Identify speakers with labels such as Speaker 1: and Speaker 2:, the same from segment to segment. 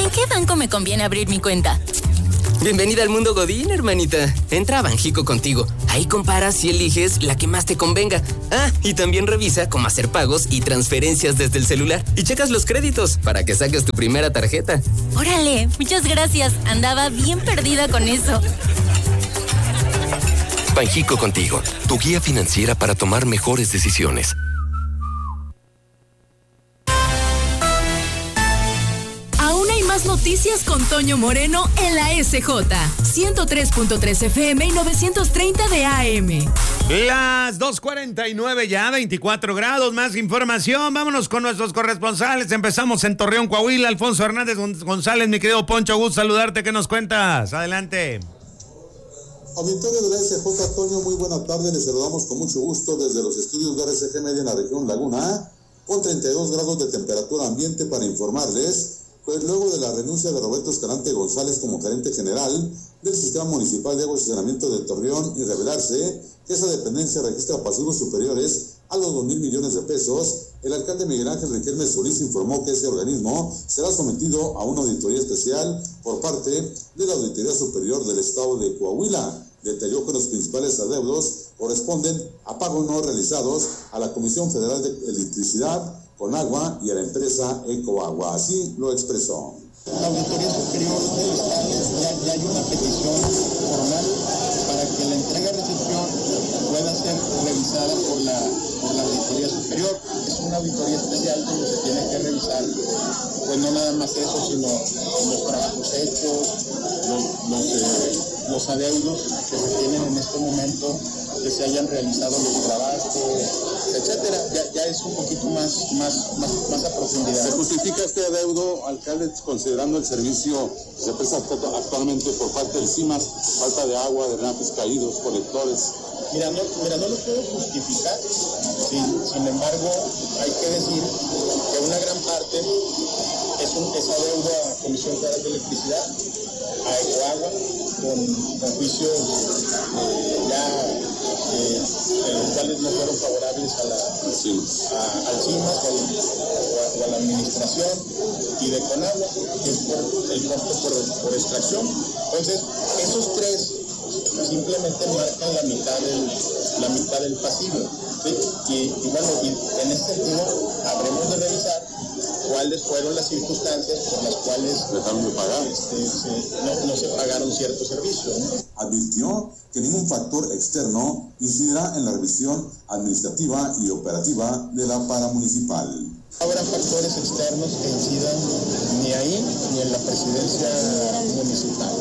Speaker 1: ¿En qué banco me conviene abrir mi cuenta?
Speaker 2: Bienvenida al mundo Godín, hermanita. Entra a Banjico Contigo. Ahí comparas y eliges la que más te convenga. Ah, y también revisa cómo hacer pagos y transferencias desde el celular. Y checas los créditos para que saques tu primera tarjeta.
Speaker 1: ¡Órale! Muchas gracias. Andaba bien perdida con eso.
Speaker 3: Banjico Contigo, tu guía financiera para tomar mejores decisiones.
Speaker 4: Más noticias con Toño Moreno en la SJ 103.3 FM y 930 de AM.
Speaker 5: Las 2:49 ya, 24 grados, más información. Vámonos con nuestros corresponsales. Empezamos en Torreón, Coahuila. Alfonso Hernández González, mi querido Poncho, gusto saludarte. ¿Qué nos cuentas? Adelante.
Speaker 6: Auditorio de la SJ, Toño, muy buena tarde. Les saludamos con mucho gusto desde los estudios de RCG Media en la región Laguna, con 32 grados de temperatura ambiente para informarles. Pues luego de la renuncia de Roberto Escalante González como gerente general del Sistema Municipal de Agua y Saneamiento de Torreón y revelarse que esa dependencia registra pasivos superiores a los 2,000 millones de pesos, el alcalde Miguel Ángel Riquelme Solís informó que ese organismo será sometido a una auditoría especial por parte de la Auditoría Superior del Estado de Coahuila. Detalló que los principales adeudos corresponden a pagos no realizados a la Comisión Federal de Electricidad, Conagua y a la empresa Ecoagua. Así lo expresó.
Speaker 7: La Auditoría Superior del Estado ya hay una petición formal para que la entrega-recepción pueda ser revisada por la Auditoría Superior. Es una auditoría especial donde se tiene que revisar, pues no nada más eso, sino los trabajos hechos, los adeudos que se tienen en este momento, que se hayan realizado los trabajos, etcétera. Ya es un poquito más a profundidad.
Speaker 6: ¿Se justifica este adeudo, alcalde, considerando el servicio que se presta actualmente por parte del CIMAS, falta de agua, drenajes caídos, colectores?
Speaker 7: Mira, no lo puedo justificar, sin embargo, hay que decir que una gran parte es adeudo a Comisión Federal de Electricidad, a Ecoagua, con juicios los cuales no fueron favorables al CIMAS o a la administración, y de Conagua, que es por el costo por extracción. Entonces, esos tres simplemente marcan la mitad del pasivo, ¿sí? Y bueno, en ese sentido habremos de revisar cuáles fueron las circunstancias por las cuales
Speaker 6: dejaron de pagar.
Speaker 7: No se pagaron ciertos servicios, ¿no?
Speaker 6: Advirtió que ningún factor externo incidirá en la revisión administrativa y operativa de la paramunicipal.
Speaker 7: No habrá factores externos que incidan ni ahí ni en la presidencia municipal.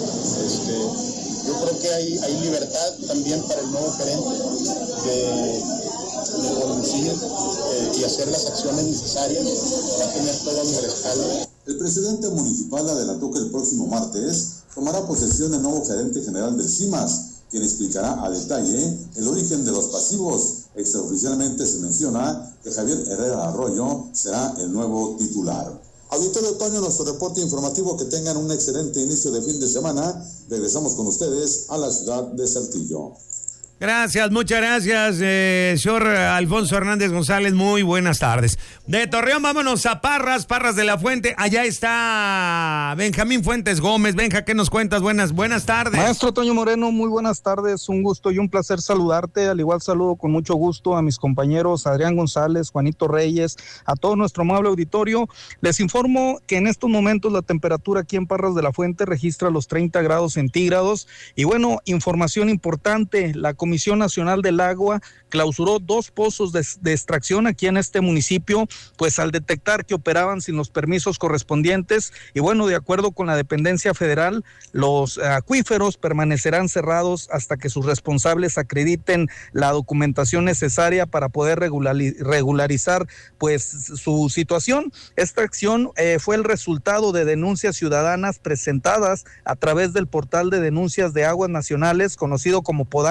Speaker 7: Yo creo que hay libertad también para el nuevo gerente de conducir y hacer las acciones necesarias, va a tener todo mi respaldo.
Speaker 6: El presidente municipal adelantó que el próximo martes tomará posesión el nuevo gerente general del CIMAS, quien explicará a detalle el origen de los pasivos. Extraoficialmente se menciona que Javier Herrera Arroyo será el nuevo titular. Auditorio Otoño, nuestro reporte informativo. Que tengan un excelente inicio de fin de semana. Regresamos con ustedes a la ciudad de Saltillo.
Speaker 5: Gracias, muchas gracias, señor Alfonso Hernández González, muy buenas tardes. De Torreón vámonos a Parras de la Fuente, allá está Benjamín Fuentes Gómez. Benja, ¿qué nos cuentas? Buenas tardes.
Speaker 8: Maestro Toño Moreno, muy buenas tardes, un gusto y un placer saludarte, al igual saludo con mucho gusto a mis compañeros Adrián González, Juanito Reyes, a todo nuestro amable auditorio. Les informo que en estos momentos la temperatura aquí en Parras de la Fuente registra los 30 grados centígrados y bueno, información importante, la Comisión Nacional del Agua clausuró 2 pozos de extracción aquí en este municipio, pues al detectar que operaban sin los permisos correspondientes y bueno, de acuerdo con la dependencia federal, los acuíferos permanecerán cerrados hasta que sus responsables acrediten la documentación necesaria para poder regularizar pues su situación. Esta acción fue el resultado de denuncias ciudadanas presentadas a través del portal de denuncias de aguas nacionales, conocido como PODAN,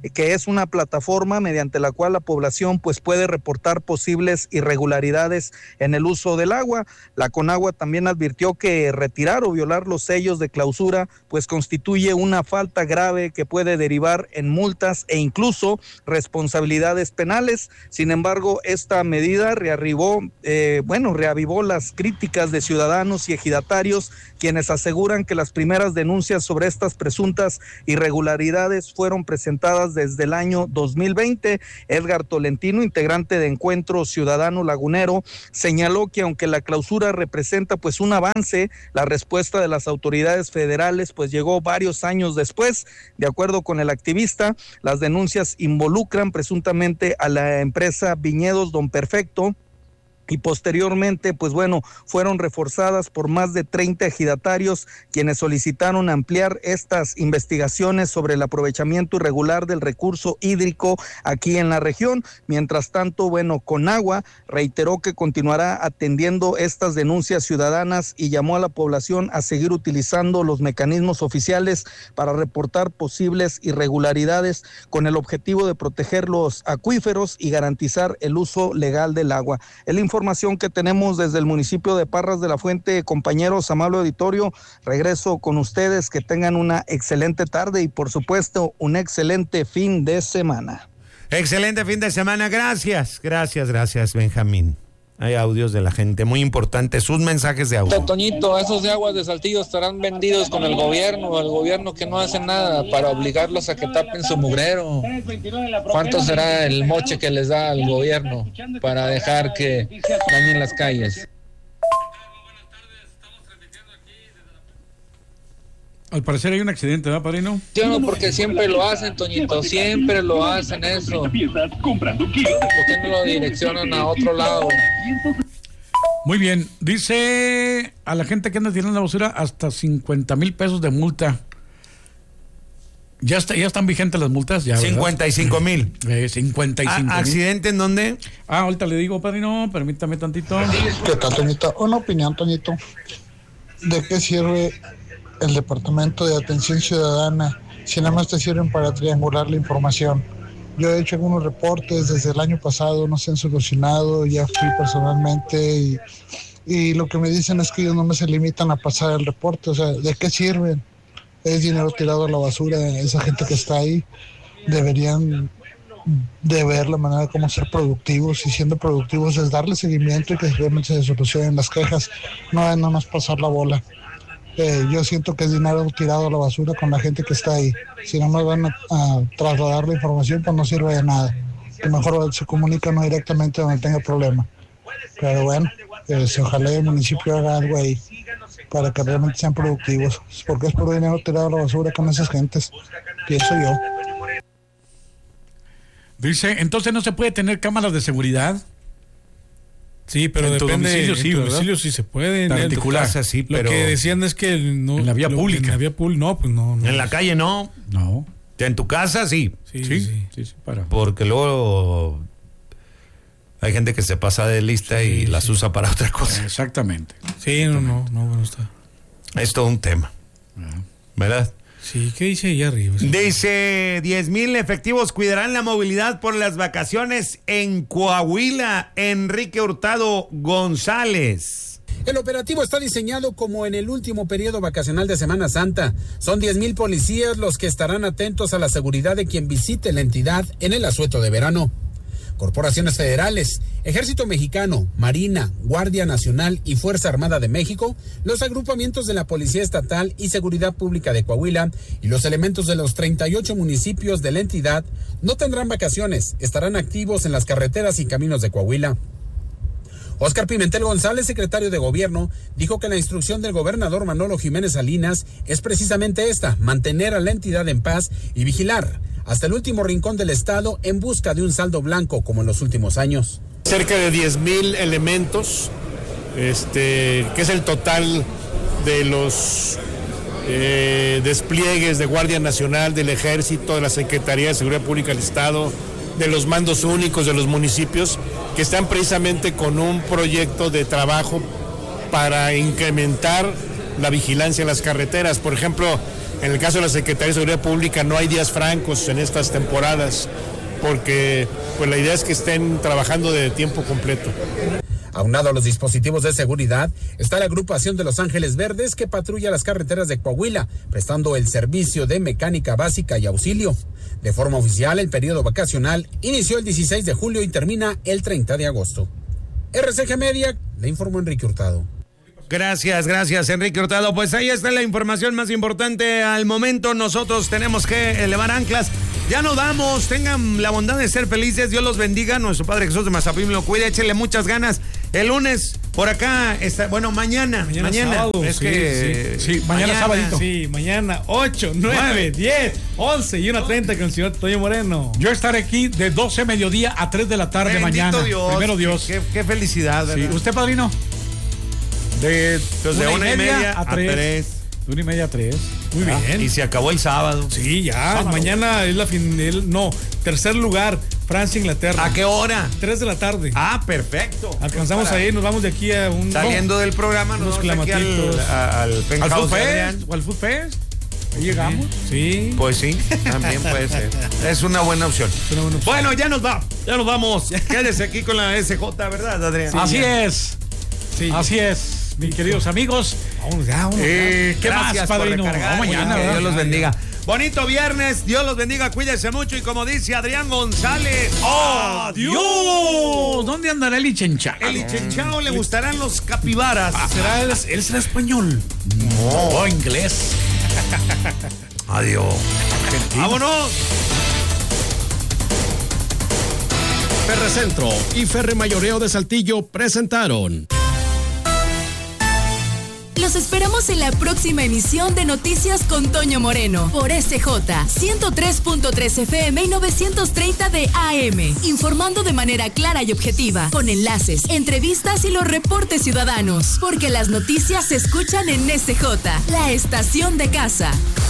Speaker 8: que es una plataforma mediante la cual la población pues puede reportar posibles irregularidades en el uso del agua. La Conagua también advirtió que retirar o violar los sellos de clausura pues constituye una falta grave que puede derivar en multas e incluso responsabilidades penales. Sin embargo, esta medida reavivó las críticas de ciudadanos y ejidatarios, quienes aseguran que las primeras denuncias sobre estas presuntas irregularidades fueron presentadas desde el año 2020. Edgar Tolentino, integrante de Encuentro Ciudadano Lagunero, señaló que aunque la clausura representa pues un avance, la respuesta de las autoridades federales pues llegó varios años después. De acuerdo con el activista, las denuncias involucran presuntamente a la empresa Viñedos Don Perfecto, y posteriormente, fueron reforzadas por más de 30 ejidatarios, quienes solicitaron ampliar estas investigaciones sobre el aprovechamiento irregular del recurso hídrico aquí en la región. Mientras tanto, Conagua reiteró que continuará atendiendo estas denuncias ciudadanas y llamó a la población a seguir utilizando los mecanismos oficiales para reportar posibles irregularidades con el objetivo de proteger los acuíferos y garantizar el uso legal del agua. El información que tenemos desde el municipio de Parras de la Fuente. Compañeros, amable auditorio, regreso con ustedes, que tengan una excelente tarde y por supuesto un excelente fin de semana.
Speaker 5: Excelente fin de semana, gracias, Benjamín. Hay audios de la gente, muy importantes, sus mensajes de audio.
Speaker 9: Toñito, esos de aguas de Saltillo estarán vendidos con el gobierno que no hace nada para obligarlos a que tapen su mugrero. ¿Cuánto será el moche que les da al gobierno para dejar que dañen las calles?
Speaker 10: Al parecer hay un accidente, ¿verdad, padrino?
Speaker 9: Yo no, porque siempre lo hacen, Toñito, siempre lo hacen eso. ¿Por qué no lo direccionan a otro lado?
Speaker 10: Muy bien, dice a la gente que anda tirando la basura hasta 50,000 pesos de multa. Ya están vigentes las multas, ya,
Speaker 5: 55,000.
Speaker 10: 55,000.
Speaker 5: ¿Accidente en dónde?
Speaker 10: Ahorita le digo, padrino, permítame tantito.
Speaker 11: ¿Qué tal, Toñito? Una opinión, Toñito. ¿De qué sirve el Departamento de Atención Ciudadana si nada más te sirven para triangular la información? Yo he hecho algunos reportes desde el año pasado, no se han solucionado, ya fui personalmente y lo que me dicen es que ellos no me se limitan a pasar el reporte. O sea, ¿de qué sirven? Es dinero tirado a la basura. Esa gente que está ahí deberían de ver la manera de cómo ser productivos, y siendo productivos es darle seguimiento y que realmente se solucionen las quejas, no es nada más pasar la bola. Yo siento que es dinero tirado a la basura con la gente que está ahí. Si no nos van a trasladar la información, pues no sirve de nada. Que mejor se comunican directamente donde tenga problema. Pero bueno, ojalá el municipio haga algo ahí para que realmente sean productivos, porque es por dinero tirado a la basura con esas gentes, pienso yo.
Speaker 10: Dice, entonces no se puede tener cámaras de seguridad.
Speaker 12: Sí, pero
Speaker 10: en
Speaker 12: depende.
Speaker 10: Domicilio, sí,
Speaker 12: en tu
Speaker 10: ¿verdad?
Speaker 12: domicilio sí se puede.
Speaker 10: Particular, sí, pero
Speaker 12: lo que decían es que no.
Speaker 10: En la vía pública.
Speaker 12: En la vía pública, no, pues no.
Speaker 5: En la calle no.
Speaker 10: No.
Speaker 5: En tu casa sí.
Speaker 12: Sí,
Speaker 10: para.
Speaker 5: Porque luego hay gente que se pasa de lista y las usa para otra cosa.
Speaker 10: Exactamente.
Speaker 12: Sí, no está.
Speaker 5: Es todo un tema. ¿Verdad?
Speaker 12: Sí, ¿qué dice ahí arriba?
Speaker 5: Dice, 10,000 efectivos cuidarán la movilidad por las vacaciones en Coahuila. Enrique Hurtado González.
Speaker 13: El operativo está diseñado como en el último periodo vacacional de Semana Santa. Son 10,000 policías los que estarán atentos a la seguridad de quien visite la entidad en el asueto de verano. Corporaciones federales, Ejército Mexicano, Marina, Guardia Nacional y Fuerza Armada de México, los agrupamientos de la Policía Estatal y Seguridad Pública de Coahuila y los elementos de los 38 municipios de la entidad no tendrán vacaciones, estarán activos en las carreteras y caminos de Coahuila. Óscar Pimentel González, secretario de Gobierno, dijo que la instrucción del gobernador Manolo Jiménez Salinas es precisamente esta: mantener a la entidad en paz y vigilar hasta el último rincón del estado en busca de un saldo blanco como en los últimos años.
Speaker 14: Cerca de 10,000 elementos, que es el total de los despliegues de Guardia Nacional, del Ejército, de la Secretaría de Seguridad Pública del Estado, de los mandos únicos de los municipios, que están precisamente con un proyecto de trabajo para incrementar la vigilancia en las carreteras. Por ejemplo, En el caso de la Secretaría de Seguridad Pública no hay días francos en estas temporadas, porque pues la idea es que estén trabajando de tiempo completo.
Speaker 13: Aunado a los dispositivos de seguridad, está la agrupación de Los Ángeles Verdes que patrulla las carreteras de Coahuila, prestando el servicio de mecánica básica y auxilio. De forma oficial, el periodo vacacional inició el 16 de julio y termina el 30 de agosto. RCG Media, le informó Enrique Hurtado.
Speaker 5: Gracias, Enrique Hurtado. Pues ahí está la información más importante al momento. Nosotros tenemos que elevar anclas. Ya nos vamos. Tengan la bondad de ser felices. Dios los bendiga. Nuestro Padre Jesús de Mazapim lo cuide. Échele muchas ganas. El lunes por acá está, bueno, mañana.
Speaker 12: Sábado,
Speaker 5: es que
Speaker 10: sí, mañana sabadito.
Speaker 12: Sí, mañana 8, 9, 10, 11 y 1:30 con el señor Toño Moreno.
Speaker 10: Yo estaré aquí de 12 mediodía a 3 de la tarde. Bendito mañana.
Speaker 5: Dios.
Speaker 10: Primero Dios.
Speaker 5: Qué felicidad, ¿verdad?
Speaker 10: Sí. ¿Usted, padrino?
Speaker 5: De 1:30 a 3.
Speaker 10: De 1:30 a 3.
Speaker 12: Muy bien.
Speaker 5: Y se acabó el sábado.
Speaker 12: Sí, ya. Sábado. Mañana es la final. No, tercer lugar. Francia, Inglaterra.
Speaker 5: ¿A qué hora?
Speaker 12: 3 de la tarde.
Speaker 5: Ah, perfecto.
Speaker 12: Alcanzamos ahí, nos vamos de aquí a un...
Speaker 5: Saliendo del programa, nos vamos aquí al
Speaker 10: Food Fest. ¿O al Food Fest? Ahí llegamos.
Speaker 12: Sí.
Speaker 5: Pues sí, también puede ser. Es una buena opción. Bueno, ya nos vamos. Quédese aquí con la SJ, ¿verdad, Adrián?
Speaker 10: Sí, así es. Sí. Así es, mis queridos amigos.
Speaker 12: Vámonos ya.
Speaker 5: ¿Qué más, padrino?
Speaker 10: Mañana,
Speaker 5: Dios los bendiga. Bonito viernes, Dios los bendiga, cuídense mucho y como dice Adrián González, ¡adiós!
Speaker 10: ¿Dónde andará el Ichenchao?
Speaker 5: El Ichenchao le gustarán los capibaras.
Speaker 10: ¿Él será español? No, inglés.
Speaker 5: Adiós. ¡Vámonos!
Speaker 15: Ferrecentro y Ferremayoreo de Saltillo presentaron.
Speaker 4: Los esperamos en la próxima emisión de Noticias con Toño Moreno por SJ 103.3 FM y 930 de AM, informando de manera clara y objetiva, con enlaces, entrevistas y los reportes ciudadanos, porque las noticias se escuchan en SJ, la estación de casa.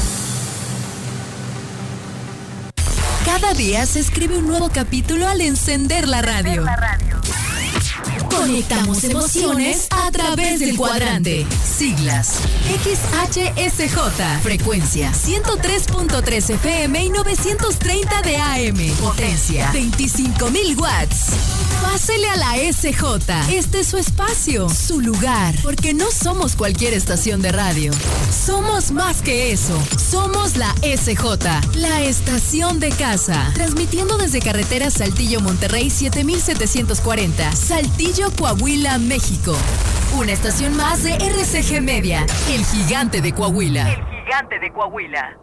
Speaker 4: Cada día se escribe un nuevo capítulo al encender la radio. Conectamos emociones a través del cuadrante. Siglas: XHSJ. Frecuencia: 103.3 FM y 930 de AM. Potencia: 25,000 watts. Pásele a la SJ. Este es su espacio, su lugar. Porque no somos cualquier estación de radio. Somos más que eso. Somos la SJ, la estación de casa. Transmitiendo desde carretera Saltillo-Monterrey 7740. Saltillo, Coahuila, México. Una estación más de RCG Media, el gigante de Coahuila.
Speaker 16: El gigante de Coahuila.